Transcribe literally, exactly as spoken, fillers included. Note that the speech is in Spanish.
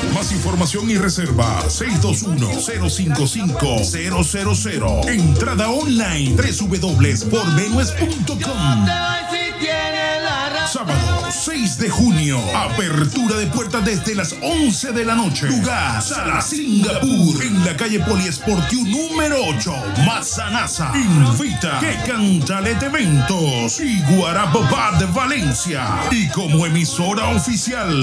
Más información y reserva seis dos uno, cero cinco cinco, cero cero cero. Entrada online doble u doble u doble u punto por menues punto com. Sábado seis de junio. Apertura de puertas desde las once de la noche. Lugar: Sala Singapur. En la calle Poliesportiu número ocho. Mazanasa. Invita Que Cantalet Eventos y Guarapopá de Valencia. Y como emisora oficial,